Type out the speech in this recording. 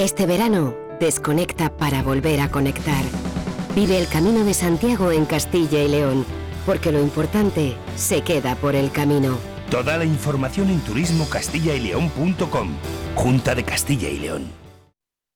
Este verano, desconecta para volver a conectar. Vive el Camino de Santiago en Castilla y León, porque lo importante se queda por el camino. Toda la información en turismocastillaileón.com. Junta de Castilla y León.